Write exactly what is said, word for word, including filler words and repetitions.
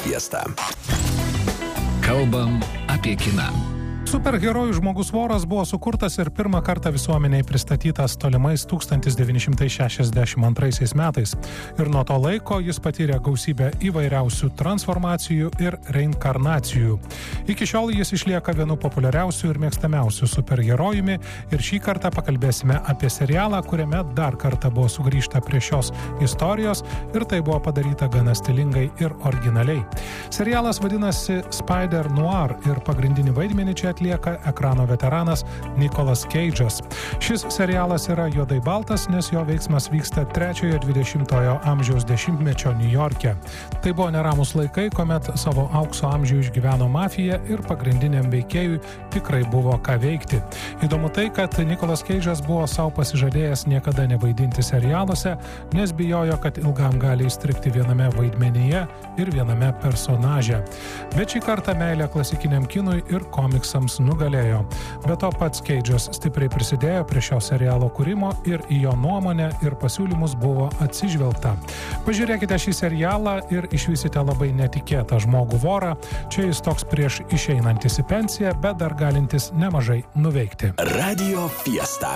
Fiesta. Kalbam apie kiną. Superherojų žmogus voras buvo sukurtas ir pirmą kartą visuomeniai pristatytas tolimais tūkstantis devyni šimtai šešiasdešimt antraisiais metais. Ir nuo to laiko jis patyrė gausybę įvairiausių transformacijų ir reinkarnacijų. Iki šiol jis išlieka vienu populiariausių ir mėgstamiausių superherojumi ir šį kartą pakalbėsime apie serialą, kuriame dar kartą buvo sugrįžta prie šios istorijos ir tai buvo padaryta gana stilingai ir originaliai. Serialas vadinasi Spider Noir ir pagrindinį vaidmenį čia atlieka ekrano veteranas Nicolas Cage'as. Šis serialas yra juodai baltas, nes jo veiksmas vyksta trečiojo dvidešimtojo amžiaus dešimtmečio Niujorke. Tai buvo neramus laikai, kuomet savo aukso amžių išgyveno mafija ir pagrindiniam veikėjui tikrai buvo ką veikti. Įdomu tai, kad Nicolas Cage'as buvo savo pasižadėjęs niekada nevaidinti serialuose, nes bijojo, kad ilgam gali įstrigti viename vaidmenyje ir viename personaže. Bet šį kartą meilė klasikiniam kinui ir komiksams nugalėjo. Be to pats Cage'as stipriai prisidėjo prie šio serialo kūrimo ir į jo nuomonę ir pasiūlymus buvo atsižvelgta. Pažiūrėkite šį serialą ir išvysite labai netikėtą žmogų vorą. Čia jis toks prieš išeinantis į pensiją, bet dar galintis nemažai nuveikti. Radio Fiesta.